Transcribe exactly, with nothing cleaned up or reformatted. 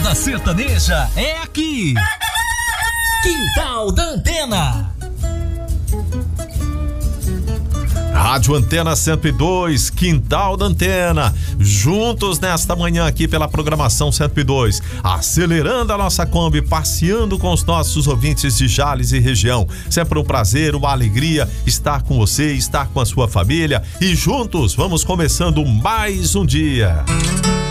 Dupla sertaneja é aqui. Quintal da Antena. Rádio Antena cento e dois, Quintal da Antena, juntos nesta manhã aqui pela programação cento e dois, acelerando a nossa Kombi, passeando com os nossos ouvintes de Jales e região. Sempre um prazer, uma alegria estar com você, estar com a sua família e juntos vamos começando mais um dia.